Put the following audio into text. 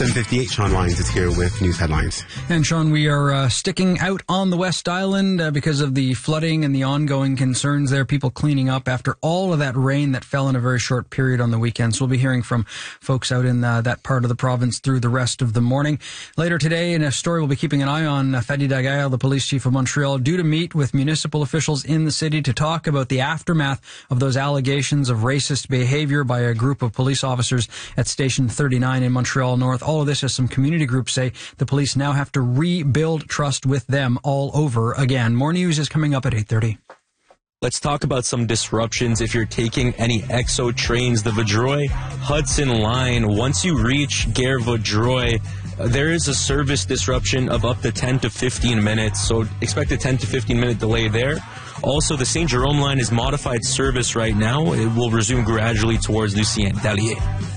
7:58, Sean Lyons is here with news headlines. And Sean, we are sticking out on the West Island because of the flooding and the ongoing concerns there, people cleaning up after all of that rain that fell in a very short period on the weekend. So we'll be hearing from folks out in that part of the province through the rest of the morning. Later today, in a story we'll be keeping an eye on, Fadi Dagail, the police chief of Montreal, due to meet with municipal officials in the city to talk about the aftermath of those allegations of racist behavior by a group of police officers at Station 39 in Montreal North. All of this as some community groups say the police now have to rebuild trust with them all over again. More news is coming up at 8:30. Let's talk about some disruptions if you're taking any EXO trains. The Vaudreuil Hudson line, once you reach Gare Vaudreuil, there is a service disruption of up to 10 to 15 minutes, so expect a 10 to 15 minute delay there. Also, the St. Jerome line is modified service right now. It will resume gradually towards Lucien Dallier.